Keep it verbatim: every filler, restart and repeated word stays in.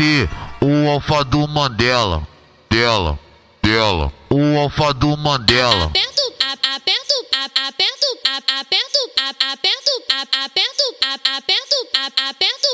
ser o alfa do Mandela, dela, dela, o alfa do Mandela. Aperto, a- aperto, a- aperto, a- aperto, a- aperto, a- aperto, a- aperto, a- aperto,